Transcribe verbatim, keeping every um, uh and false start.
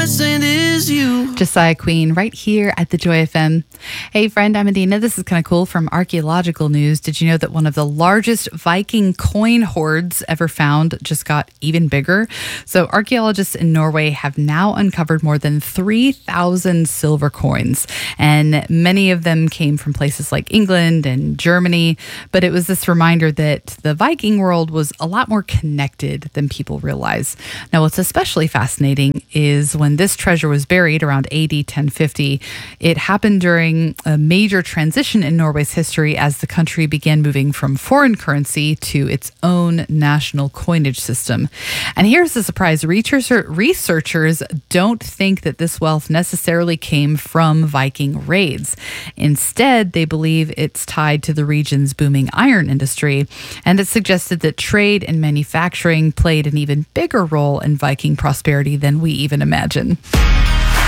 and is you. Josiah Queen right here at the Joy F M. Hey friend, I'm Adina. This is kind of cool from archaeological news. Did you know that one of the largest Viking coin hoards ever found just got even bigger? So archaeologists in Norway have now uncovered more than three thousand silver coins, and many of them came from places like England and Germany. But it was this reminder that the Viking world was a lot more connected than people realize. Now, what's especially fascinating is when this treasure was buried around A D ten fifty, it happened during a major transition in Norway's history as the country began moving from foreign currency to its own national coinage system. And here's the surprise. Researcher, researchers don't think that this wealth necessarily came from Viking raids. Instead, they believe it's tied to the region's booming iron industry, and it's suggested that trade and manufacturing played an even bigger role in Viking prosperity than we even imagine.